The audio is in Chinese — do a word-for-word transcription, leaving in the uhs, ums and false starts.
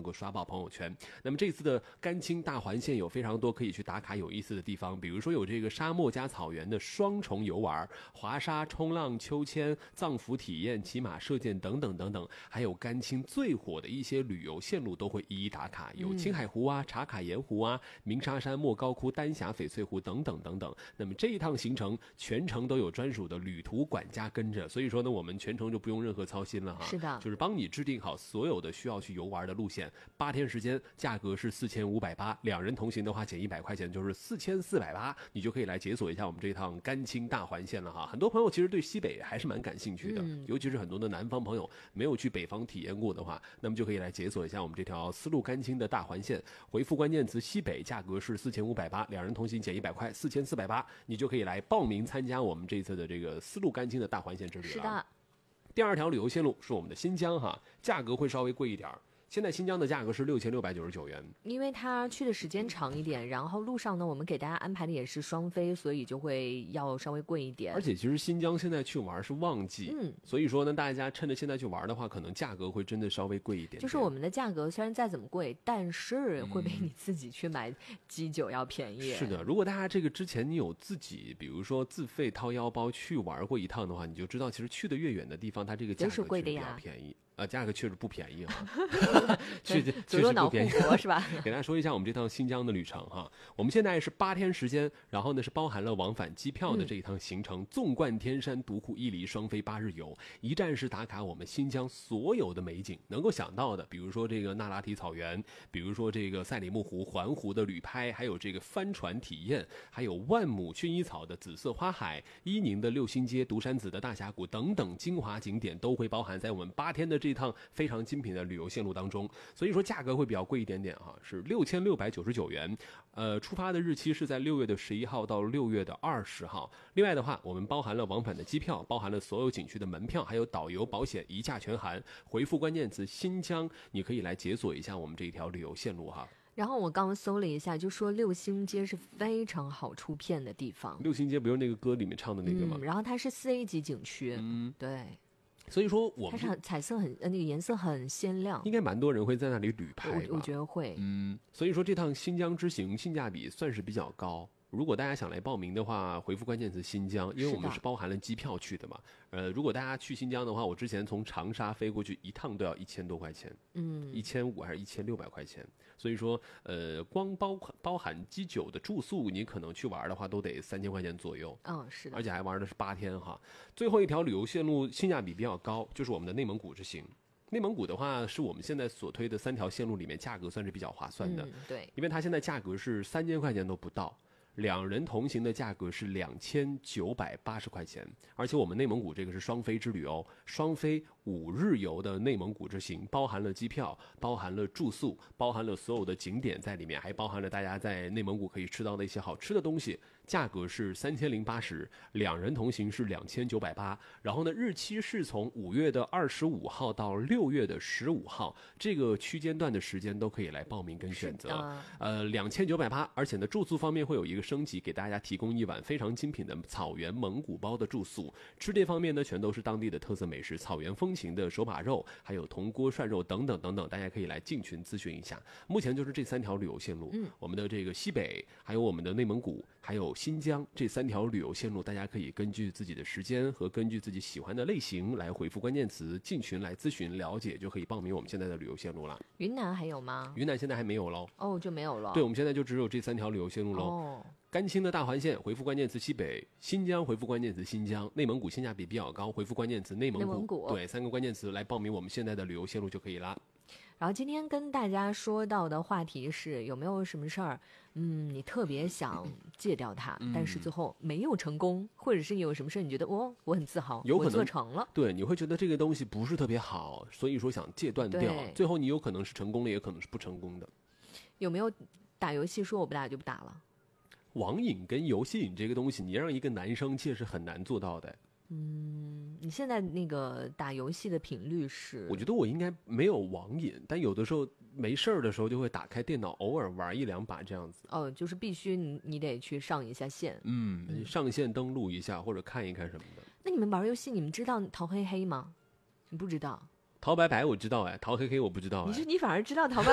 够刷爆朋友圈。那么这次的甘青大环线有非常多可以去打卡有意思的地方，比如说有这个沙漠加草原的双重游玩，滑沙、冲浪、秋千、藏服体验、骑马、射箭等等等等，还有甘青最火的一些旅游线路都会一一打卡，有青海湖啊、茶卡盐湖啊、鸣沙山、莫高窟、丹霞翡翠湖等等等等。那么这一趟行程全程都有专属的旅途管家跟着，所以说呢，我们全程就不用任何操心了哈。 是的， 就是帮你制定好所有的需要去游玩的路线。八天时间，价格是四千五百八，两人同行的话减一百块钱就是四千四百八，你就可以来解锁一下我们这一趟甘青大环线了哈。很多朋友其实对西北还是蛮感兴趣的，嗯、尤其是很多的南方朋友没有去北方体验过的话，那么就可以来解锁一下我们这条丝路甘青的大环线。回复关键词西北，价格是四千五百八，两人同行减一百块，四千四百八，你就可以来报名参加我们这一次的这个丝路甘青的大环线之旅了。 是的。 第二条旅游线路是我们的新疆哈，价格会稍微贵一点。现在新疆的价格是六千六百九十九元， 因为它去的时间长一点，然后路上呢，我们给大家安排的也是双飞，所以就会要稍微贵一点。 而且其实新疆现在去玩是旺季，嗯，所以说呢，大家趁着现在去玩的话，可能价格会真的稍微贵一点点。 就是我们的价格虽然再怎么贵，但是会比你自己去买基酒要便宜。 嗯、是的，如果大家这个之前你有自己，比如说自费掏腰包去玩过一趟的话，你就知道，其实去的越远的地方，它这个价格确实比较便宜。呃，价格确实不便宜哈，确实确实不便宜， 是吧？ 给大家说一下我们这趟新疆的旅程哈，我们现在是八天时间，然后呢是包含了往返机票的这一趟行程，嗯、纵贯天山、独库伊犁双飞八日游，一站式打卡我们新疆所有的美景，能够想到的，比如说这个那拉提草原，比如说这个赛里木湖环湖的旅拍，还有这个帆船体验，还有万亩薰衣草的紫色花海，伊宁的六星街、独山子的大峡谷等等精华景点都会包含在我们八天的这趟非常精品的旅游线路当中，所以说价格会比较贵一点点哈，是六千六百九十九元。呃，出发的日期是在六月的十一号到六月的二十号。另外的话，我们包含了往返的机票，包含了所有景区的门票，还有导游、保险一价全含。回复关键词新疆，你可以来解锁一下我们这一条旅游线路哈。 然后我刚刚搜了一下，就说六星街是非常好出片的地方。 六星街不是那个歌里面唱的那个吗？ 嗯、然后它是四 A 级景区，嗯，对。 所以说我们它彩色很呃那个颜色很鲜亮， 应该蛮多人会在那里旅拍吧， 我我觉得会。 嗯，所以说这趟新疆之行性价比算是比较高。如果大家想来报名的话，回复关键词新疆，因为我们是包含了机票去的嘛。呃，如果大家去新疆的话，我之前从长沙飞过去一趟都要一千多块钱，嗯，一千五还是一千六百块钱。所以说，呃，光包包含机酒的住宿，你可能去玩的话都得三千块钱左右。 嗯，是的， 而且还玩的是八天哈。最后一条旅游线路性价比比较高，就是我们的内蒙古之行。内蒙古的话，是我们现在所推的三条线路里面价格算是比较划算的， 嗯、对， 因为它现在价格是三千块钱都不到。两人同行的价格是两千九百八十块钱，而且我们内蒙古这个是双飞之旅哦，双飞五日游的内蒙古之行，包含了机票，包含了住宿，包含了所有的景点在里面，还包含了大家在内蒙古可以吃到的一些好吃的东西。价格是三千零八十，两人同行是两千九百八。然后呢，日期是从五月的二十五号到六月的十五号，这个区间段的时间都可以来报名跟选择。呃，两千九百八，而且呢，住宿方面会有一个升级，给大家提供一晚非常精品的草原蒙古包的住宿。吃这方面呢，全都是当地的特色美食，草原风情的手把肉，还有铜锅涮肉等等等等，大家可以来进群咨询一下。目前就是这三条旅游线路，嗯，我们的这个西北，还有我们的内蒙古，还有新疆这三条旅游线路，大家可以根据自己的时间和根据自己喜欢的类型来回复关键词进群来咨询了解，就可以报名我们现在的旅游线路了。 云南还有吗？ 云南现在还没有喽。 哦，就没有了。 对，我们现在就只有这三条旅游线路喽。哦，甘青的大环线回复关键词西北，新疆回复关键词新疆，内蒙古性价比比较高，回复关键词内蒙古。 内蒙古对，三个关键词来报名我们现在的旅游线路就可以啦。 然后今天跟大家说到的话题是，有没有什么事儿，嗯，你特别想戒掉它，嗯、但是最后没有成功，或者是你有什么事儿，你觉得哦，我很自豪， 有可能我做成了， 对，你会觉得这个东西不是特别好，所以说想戒断掉，最后你有可能是成功的，也可能是不成功的。 有没有打游戏说我不打就不打了？ 网瘾跟游戏瘾这个东西，你让一个男生戒是很难做到的。 嗯，你现在那个打游戏的频率是？ 我觉得我应该没有网瘾，但有的时候没事儿的时候就会打开电脑，偶尔玩一两把这样子。 哦，就是必须你你得去上一下线。 嗯，嗯上线登录一下或者看一看什么的。 那你们玩游戏，你们知道陶黑黑吗？你不知道？ 陶白白我知道哎，陶黑黑我不知道哎。 你是你反而知道陶白